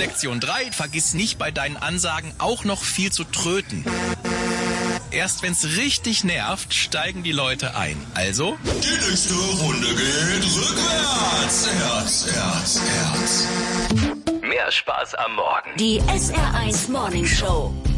Lektion 3, vergiss nicht bei deinen Ansagen auch noch viel zu tröten. Erst wenn's richtig nervt, steigen die Leute ein. Also? Die nächste Runde geht rückwärts. Herz. Mehr Spaß am Morgen. Die SR1 Morning Show.